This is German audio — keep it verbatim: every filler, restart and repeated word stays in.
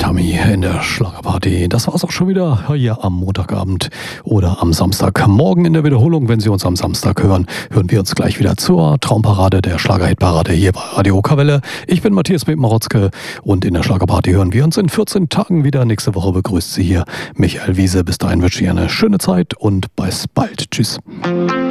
Tammy in der Schlagerparty. Das war's auch schon wieder hier am Montagabend oder am Samstagmorgen in der Wiederholung. Wenn Sie uns am Samstag hören, hören wir uns gleich wieder zur Traumparade der Schlagerhitparade hier bei Radio Kawelle. Ich bin Matthias Marotzke und in der Schlagerparty hören wir uns in vierzehn Tagen wieder. Nächste Woche begrüßt Sie hier Michael Wiese. Bis dahin wünsche ich eine schöne Zeit und bis bald. Tschüss.